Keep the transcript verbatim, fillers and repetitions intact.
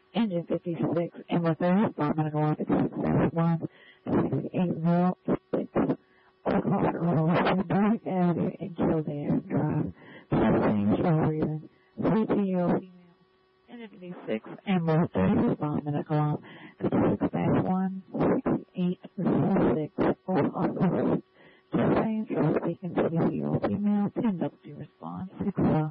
Engine fifty-six, Ambulance thirty, Department of fifty-six dash one, sixty-eight oh six, Oklahoma Road, Dark Avenue, and Kildare Drive. Chesting, show reason, three-year-old female. Engine fifty-six, Ambulance thirty, Department of fifty-six dash one, sixty-eight